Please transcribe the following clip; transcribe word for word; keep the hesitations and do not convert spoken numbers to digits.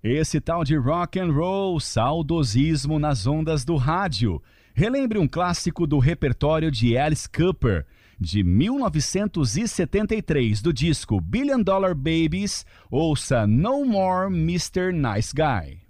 Esse tal de rock and roll, saudosismo nas ondas do rádio. Relembre um clássico do repertório de Alice Cooper, de mil novecentos e setenta e três, do disco Billion Dollar Babies. Ouça No More mister Nice Guy.